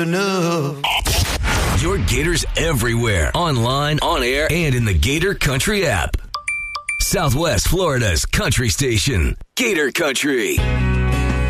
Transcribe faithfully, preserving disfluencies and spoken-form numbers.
enough. Your Gators everywhere, online, on air, and in the Gator Country app. Southwest Florida's country station, Gator Country.